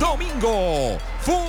domingo,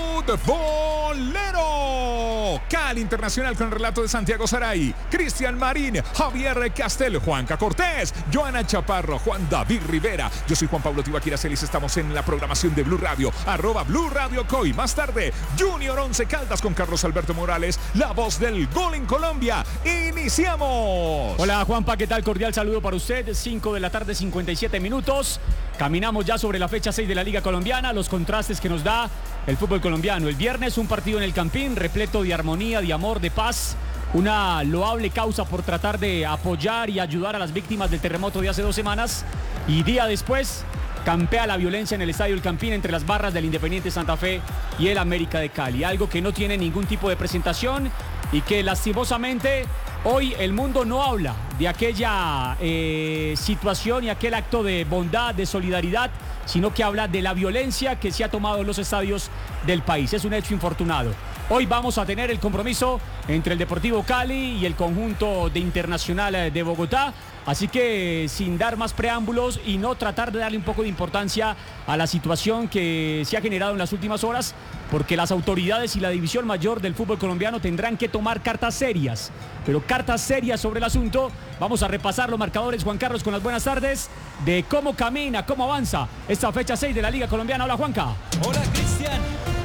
futbolero. Cali Internacional con el relato de Santiago Saray, Cristian Marín, Javier Castel, Juanca Cortés, Joana Chaparro, Juan David Rivera. Yo soy Juan Pablo Tibaquira Celis. Estamos en la programación de Blue Radio, @Blue Radio Coy. Más tarde, Junior 11 Caldas con Carlos Alberto Morales, la voz del gol en Colombia. ¡Iniciamos! Hola Juanpa, ¿qué tal? Cordial saludo para usted. 5 de la tarde, 57 minutos. Caminamos ya sobre la fecha 6 de la Liga Colombiana, los contrastes que nos da el fútbol colombiano. El viernes un partido en el Campín, repleto de armonía, de amor, de paz. Una loable causa por tratar de apoyar y ayudar a las víctimas del terremoto de hace 2 semanas. Y día después campea la violencia en el Estadio El Campín entre las barras del Independiente Santa Fe y el América de Cali. Algo que no tiene ningún tipo de presentación y que lastimosamente hoy el mundo no habla de aquella situación y aquel acto de bondad, de solidaridad, sino que habla de la violencia que se ha tomado en los estadios del país. Es un hecho infortunado. Hoy vamos a tener el compromiso entre el Deportivo Cali y el conjunto de Internacional de Bogotá. Así que sin dar más preámbulos y no tratar de darle un poco de importancia a la situación que se ha generado en las últimas horas, porque las autoridades y la división mayor del fútbol colombiano tendrán que tomar cartas serias, pero cartas serias sobre el asunto. Vamos a repasar los marcadores, Juan Carlos, con las buenas tardes, de cómo camina, cómo avanza esta fecha 6 de la Liga Colombiana. Hola, Juanca. Hola, Cristian.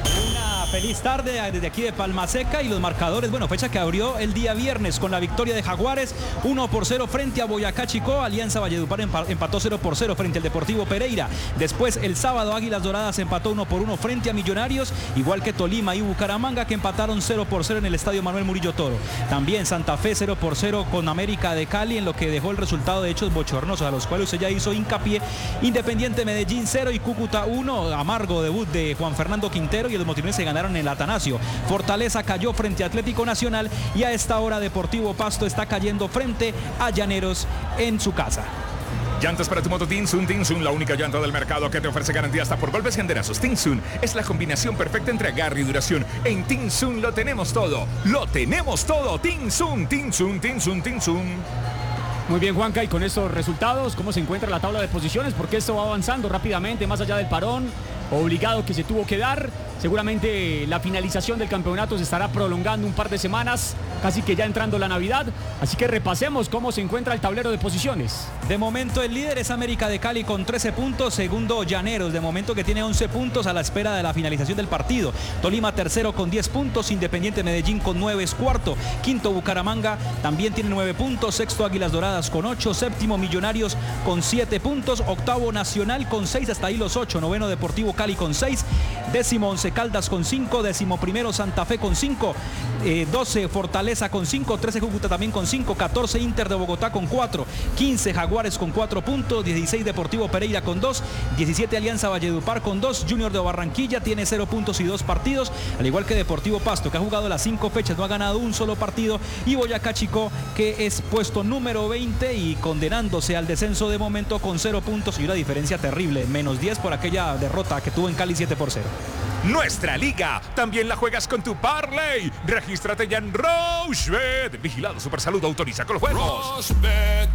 Feliz tarde desde aquí de Palma Seca y los marcadores, bueno, fecha que abrió el día viernes con la victoria de Jaguares 1-0 frente a Boyacá Chicó. Alianza Valledupar empató 0-0 frente al Deportivo Pereira. Después el sábado Águilas Doradas empató 1-1 frente a Millonarios, igual que Tolima y Bucaramanga, que empataron 0-0 en el Estadio Manuel Murillo Toro. También Santa Fe 0-0 con América de Cali, en lo que dejó el resultado de hechos bochornosos a los cuales usted ya hizo hincapié. Independiente Medellín 0 y Cúcuta 1. Amargo debut de Juan Fernando Quintero y los motineses se ganaron en el Atanasio. Fortaleza cayó frente a Atlético Nacional y a esta hora Deportivo Pasto está cayendo frente a Llaneros en su casa. Llantas para tu moto Tinsun. Tinsun, la única llanta del mercado que te ofrece garantía hasta por golpes y andenazos. Tinsun es la combinación perfecta entre agarre y duración. En Tinsun lo tenemos todo. Lo tenemos todo. Tinsun, Tinsun, Tinsun, Tinsun. Muy bien, Juanca, y con estos resultados, ¿cómo se encuentra la tabla de posiciones? Porque esto va avanzando rápidamente, más allá del parón obligado que se tuvo que dar. Seguramente la finalización del campeonato se estará prolongando un par de semanas, casi que ya entrando la Navidad. Así que repasemos cómo se encuentra el tablero de posiciones. De momento el líder es América de Cali con 13 puntos, segundo Llaneros, de momento que tiene 11 puntos a la espera de la finalización del partido. Tolima tercero con 10 puntos, Independiente Medellín con 9 es cuarto, quinto Bucaramanga también tiene 9 puntos, sexto Águilas Doradas con 8, séptimo Millonarios con 7 puntos, octavo Nacional con 6, hasta ahí los 8, noveno Deportivo Cali con 6, décimo Once Caldas con 5, décimo primero Santa Fe con 5, 12 Fortaleza con 5, 13 Cúcuta también con 5, 14 Inter de Bogotá con 4, 15 Jaguares con 4 puntos, 16 Deportivo Pereira con 2, 17 Alianza Valledupar con 2, Junior de Barranquilla tiene 0 puntos y 2 partidos, al igual que Deportivo Pasto, que ha jugado las 5 fechas, no ha ganado un solo partido, y Boyacá Chicó, que es puesto número 20 y condenándose al descenso de momento con 0 puntos y una diferencia terrible, menos 10 por aquella derrota que tuvo en Cali 7-0. Nuestra liga también la juegas con tu Parley. Regístrate ya en Rochebet. Vigilado Supersalud, autoriza con los juegos. En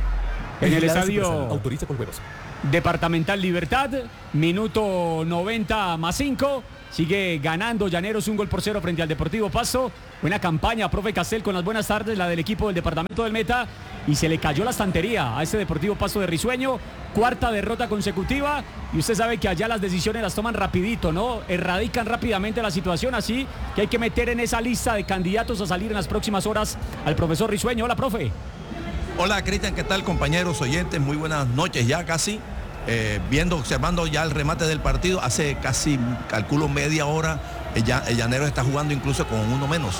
el Vigilado estadio Supersalud, autoriza con juegos. Departamental Libertad, minuto 90 más 5. Sigue ganando Llaneros 1-0 frente al Deportivo Pasto. Buena campaña, profe Castel, con las buenas tardes, la del equipo del departamento del Meta. Y se le cayó la estantería a este Deportivo Pasto de Risueño. Cuarta derrota consecutiva. Y usted sabe que allá las decisiones las toman rapidito, ¿no? Erradican rápidamente la situación. Así que hay que meter en esa lista de candidatos a salir en las próximas horas al profesor Risueño. Hola, profe. Hola, Cristian, ¿qué tal, compañeros oyentes? Muy buenas noches ya casi. Observando ya el remate del partido, hace casi, calculo, media hora, el Llanero está jugando incluso con uno menos.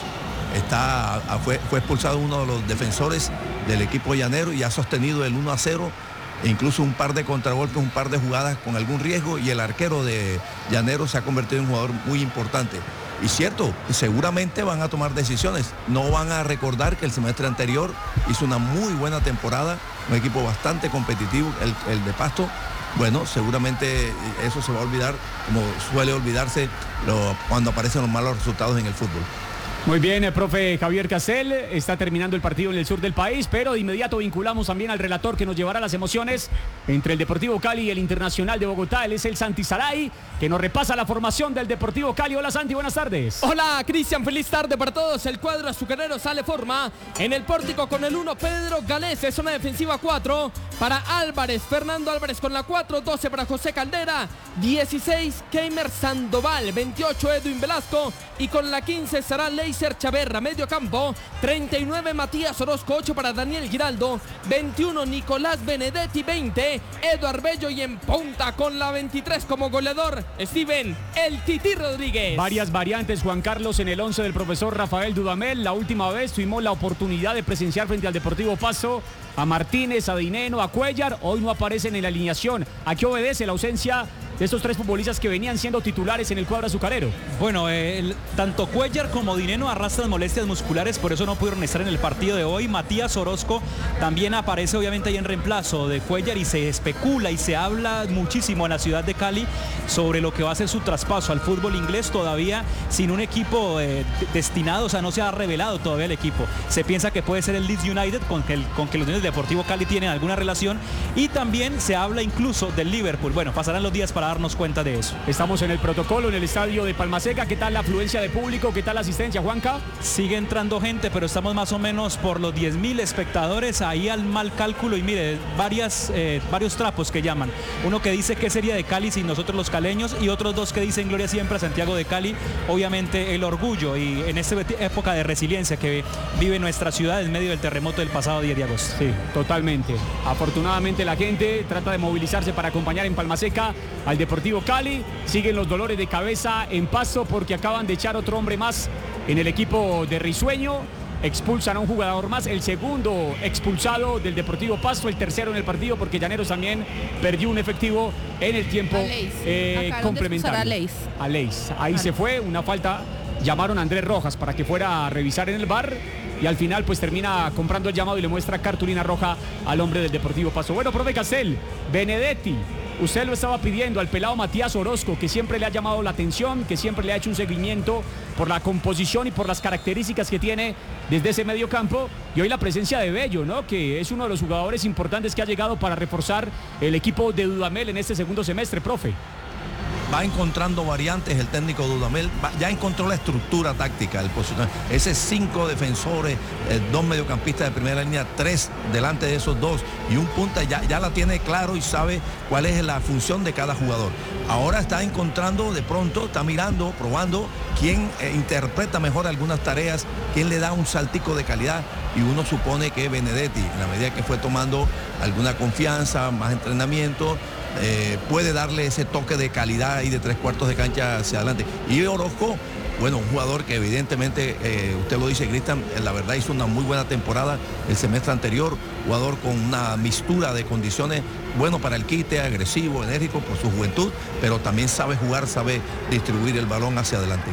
Fue expulsado uno de los defensores del equipo llanero y ha sostenido el 1-0, e incluso un par de contragolpes, un par de jugadas con algún riesgo, y el arquero de Llanero se ha convertido en un jugador muy importante. Y cierto, seguramente van a tomar decisiones, no van a recordar que el semestre anterior hizo una muy buena temporada, un equipo bastante competitivo, el de Pasto. Bueno, seguramente eso se va a olvidar, como suele olvidarse cuando aparecen los malos resultados en el fútbol. Muy bien, el profe Javier Castel, está terminando el partido en el sur del país, pero de inmediato vinculamos también al relator que nos llevará las emociones entre el Deportivo Cali y el Internacional de Bogotá. Él es el Santi Saray, que nos repasa la formación del Deportivo Cali. Hola Santi, buenas tardes. Hola Cristian, feliz tarde para todos. El cuadro azucarero sale forma en el pórtico con el 1 Pedro Galese, zona defensiva 4 para Álvarez, Fernando Álvarez con la 4, 12 para José Caldera, 16 Keimer Sandoval, 28 Edwin Velasco y con la 15 será Leiser Chaverra. Medio campo, 39 Matías Orozco, 8 para Daniel Giraldo, 21 Nicolás Benedetti, 20 Eduard Bello y en punta con la 23 como goleador Steven El Tití Rodríguez. Varias variantes, Juan Carlos, en el 11 del profesor Rafael Dudamel. La última vez tuvimos la oportunidad de presenciar frente al Deportivo Pasto a Martínez, a Dineno, a Cuellar. Hoy no aparecen en la alineación. ¿A qué obedece la ausencia de estos tres futbolistas que venían siendo titulares en el cuadro azucarero? Bueno, tanto Cuellar como Dineno arrastran molestias musculares, por eso no pudieron estar en el partido de hoy. Matías Orozco también aparece obviamente ahí en reemplazo de Cuellar y se especula y se habla muchísimo en la ciudad de Cali sobre lo que va a ser su traspaso al fútbol inglés, todavía sin un equipo destinado, o sea, no se ha revelado todavía el equipo. Se piensa que puede ser el Leeds United, con que los del Deportivo Cali tienen alguna relación, y también se habla incluso del Liverpool. Bueno, pasarán los días para darnos cuenta de eso. Estamos en el protocolo en el estadio de Palmaseca. ¿Qué tal la afluencia de público? ¿Qué tal la asistencia, Juanca? Sigue entrando gente, pero estamos más o menos por los 10.000 espectadores, ahí al mal cálculo, y mire, varios trapos que llaman. Uno que dice qué sería de Cali sin nosotros los caleños, y otros dos que dicen gloria siempre a Santiago de Cali. Obviamente el orgullo y en esta época de resiliencia que vive nuestra ciudad en medio del terremoto del pasado 10 de agosto. Sí, totalmente. Afortunadamente la gente trata de movilizarse para acompañar en Palmaseca al Deportivo Cali. Siguen los dolores de cabeza en Pasto porque acaban de echar otro hombre más en el equipo de Risueño. Expulsan a un jugador más, el segundo expulsado del Deportivo Pasto, el tercero en el partido porque Llaneros también perdió un efectivo en el tiempo complementario. A Leis. Ahí se fue, una falta. Llamaron a Andrés Rojas para que fuera a revisar en el VAR y al final pues termina comprando el llamado y le muestra cartulina roja al hombre del Deportivo Pasto. Bueno, profe Castel, Benedetti, usted lo estaba pidiendo al pelado Matías Orozco, que siempre le ha llamado la atención, que siempre le ha hecho un seguimiento por la composición y por las características que tiene desde ese medio campo, y hoy la presencia de Bello, ¿no?, que es uno de los jugadores importantes que ha llegado para reforzar el equipo de Dudamel en este segundo semestre, profe. Va encontrando variantes el técnico Dudamel, ya encontró la estructura táctica, el posicionamiento. Ese 5 defensores, 2 mediocampistas de primera línea, 3 delante de esos 2 y un punta, ya la tiene claro y sabe cuál es la función de cada jugador. Ahora está encontrando, de pronto, está mirando, probando quién interpreta mejor algunas tareas, quién le da un saltico de calidad, y uno supone que Benedetti, en la medida que fue tomando alguna confianza, más entrenamiento, puede darle ese toque de calidad y de 3/4 de cancha hacia adelante. Y Orozco, bueno, un jugador que evidentemente, usted lo dice, Cristian, la verdad hizo una muy buena temporada el semestre anterior, jugador con una mixtura de condiciones, bueno para el quite, agresivo, enérgico por su juventud, pero también sabe jugar, sabe distribuir el balón hacia adelante.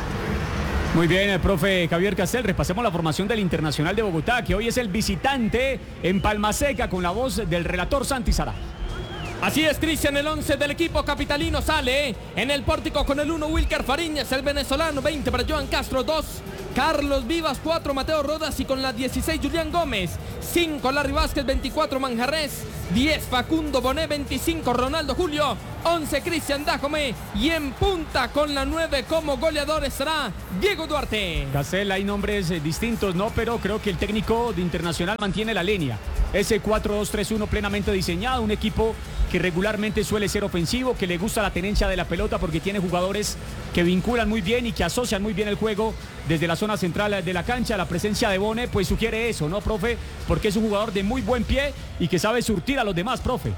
Muy bien, el profe Javier Castel, repasemos la formación del Internacional de Bogotá, que hoy es el visitante en Palmaseca, con la voz del relator Santi Saray. Así es, Cristian, el 11 del equipo capitalino sale en el pórtico con el 1 Wilker Fariñas, el venezolano, 20 para Joan Castro, 2 Carlos Vivas, 4 Mateo Rodas y con la 16 Julián Gómez, 5 Larry Vázquez, 24 Manjarres, 10 Facundo Bonet, 25 Ronaldo Julio, 11 Cristian Dajome y en punta con la 9 como goleador estará Diego Duarte. Castel, hay nombres distintos, ¿no? Pero creo que el técnico de Internacional mantiene la línea. Ese 4-2-3-1 plenamente diseñado, un equipo que regularmente suele ser ofensivo, que le gusta la tenencia de la pelota porque tiene jugadores que vinculan muy bien y que asocian muy bien el juego desde la zona central de la cancha. La presencia de Bone pues sugiere eso, ¿no, profe? Porque es un jugador de muy buen pie y que sabe surtir a los demás, profe.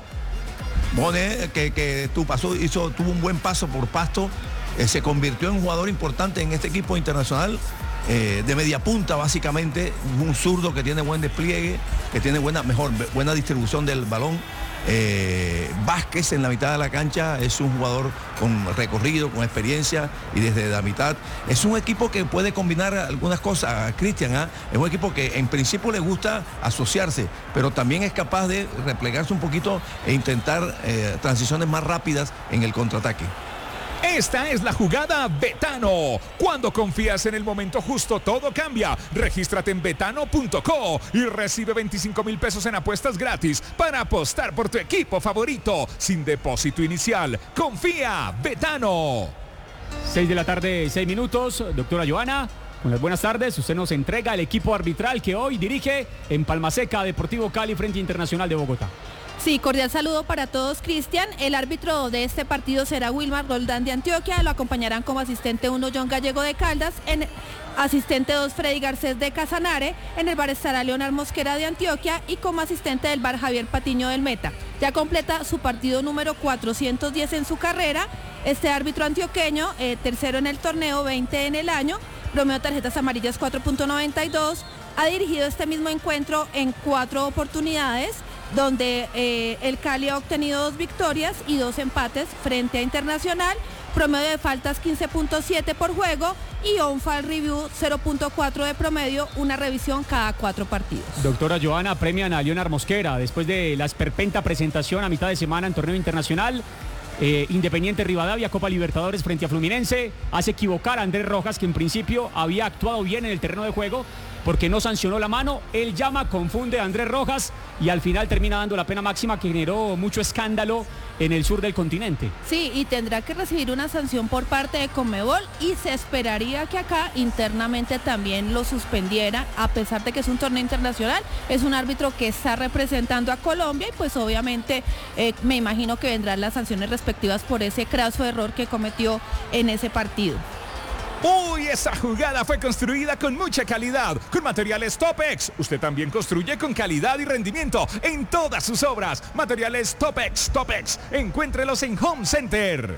Bone, que tuvo un buen paso por Pasto, se convirtió en un jugador importante en este equipo internacional, de media punta básicamente, un zurdo que tiene buen despliegue, que tiene buena distribución del balón. Vázquez en la mitad de la cancha es un jugador con recorrido, con experiencia, y desde la mitad es un equipo que puede combinar algunas cosas, Cristian, es un equipo que en principio le gusta asociarse, pero también es capaz de replegarse un poquito e intentar transiciones más rápidas en el contraataque. Esta es la jugada Betano. Cuando confías en el momento justo, todo cambia. Regístrate en betano.co y recibe 25,000 pesos en apuestas gratis para apostar por tu equipo favorito sin depósito inicial. Confía, Betano. 6 de la tarde, 6 minutos. Doctora Joana, buenas tardes. Usted nos entrega el equipo arbitral que hoy dirige en Palmaseca Deportivo Cali frente Internacional de Bogotá. Sí, cordial saludo para todos, Cristian. El árbitro de este partido será Wilmar Roldán de Antioquia. Lo acompañarán como asistente 1 John Gallego de Caldas, en asistente 2 Freddy Garcés de Casanare, en el bar estará Leonard Mosquera de Antioquia y como asistente del bar Javier Patiño del Meta. Ya completa su partido número 410 en su carrera. Este árbitro antioqueño, tercero en el torneo, 20 en el año, promedio de tarjetas amarillas 4.92, ha dirigido este mismo encuentro en 4 oportunidades, donde el Cali ha obtenido 2 victorias y 2 empates frente a Internacional, promedio de faltas 15.7 por juego y on-fall review 0.4 de promedio, una revisión cada 4 partidos. Doctora Joana, premian a Leonard Mosquera después de la esperpenta presentación a mitad de semana en torneo internacional. Independiente Rivadavia, Copa Libertadores frente a Fluminense, hace equivocar a Andrés Rojas, que en principio había actuado bien en el terreno de juego porque no sancionó la mano. Él llama, confunde a Andrés Rojas y al final termina dando la pena máxima que generó mucho escándalo en el sur del continente. Sí, y tendrá que recibir una sanción por parte de Conmebol y se esperaría que acá internamente también lo suspendiera, a pesar de que es un torneo internacional. Es un árbitro que está representando a Colombia y pues obviamente me imagino que vendrán las sanciones respectivas por ese craso error que cometió en ese partido. Uy, esa jugada fue construida con mucha calidad, con materiales Topex. Usted también construye con calidad y rendimiento en todas sus obras. Materiales Topex. Encuéntrelos en Home Center.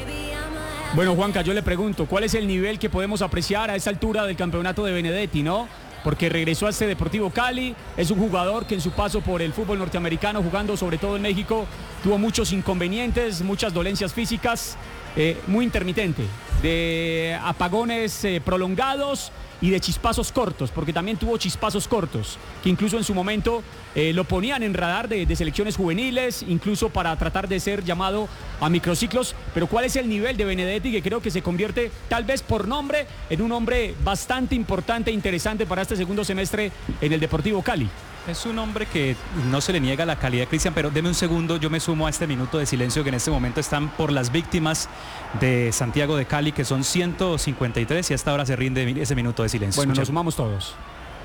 Bueno, Juanca, yo le pregunto, ¿cuál es el nivel que podemos apreciar a esa altura del campeonato de Benedetti, no? Porque regresó a este Deportivo Cali, es un jugador que en su paso por el fútbol norteamericano, jugando sobre todo en México, tuvo muchos inconvenientes, muchas dolencias físicas, muy intermitente, de apagones prolongados y de chispazos cortos, porque también tuvo chispazos cortos, que incluso en su momento lo ponían en radar de selecciones juveniles, incluso para tratar de ser llamado a microciclos. Pero ¿cuál es el nivel de Benedetti, que creo que se convierte, tal vez por nombre, en un hombre bastante importante e interesante para este segundo semestre en el Deportivo Cali? Es un hombre que no se le niega la calidad, Cristian, pero deme un segundo, yo me sumo a este minuto de silencio que en este momento están por las víctimas de Santiago de Cali, que son 153, y hasta ahora se rinde ese minuto de silencio. Bueno, nos sumamos todos.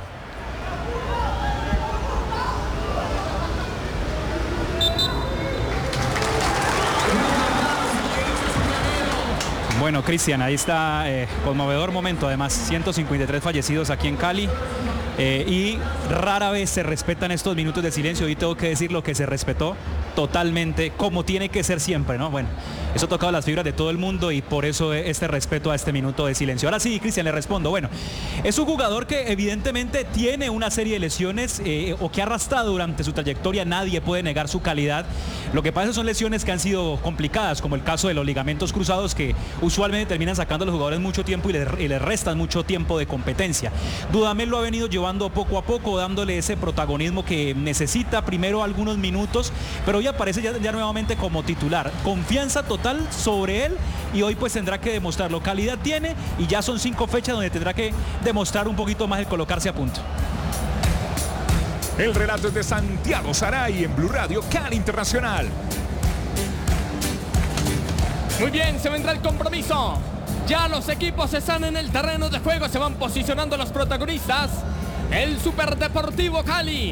Bueno, Cristian, ahí está, conmovedor momento, además, 153 fallecidos aquí en Cali. Y rara vez se respetan estos minutos de silencio, y tengo que decir lo que se respetó totalmente, como tiene que ser siempre, ¿no? Bueno, eso ha tocado las fibras de todo el mundo y por eso este respeto a este minuto de silencio. Ahora sí, Cristian, le respondo. Bueno, es un jugador que evidentemente tiene una serie de lesiones o que ha arrastrado durante su trayectoria, nadie puede negar su calidad. Lo que pasa son lesiones que han sido complicadas, como el caso de los ligamentos cruzados, que usualmente terminan sacando a los jugadores mucho tiempo y les restan mucho tiempo de competencia. Dudamel lo ha venido llevando poco a poco, dándole ese protagonismo que necesita, primero algunos minutos, pero hoy aparece ya nuevamente como titular. Confianza total sobre él y hoy pues tendrá que demostrarlo. Calidad tiene y ya son 5 fechas donde tendrá que demostrar un poquito más el colocarse a punto. El relato es de Santiago Saray en Blue Radio Cali Internacional. Muy bien, se vendrá el compromiso. Ya los equipos están en el terreno de juego, se van posicionando los protagonistas. El Superdeportivo Cali